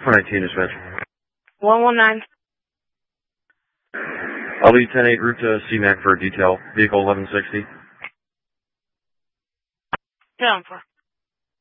419 dispatch. 119. I'll be 10-8 route to CMAC for detail. Vehicle 1160. 10-4.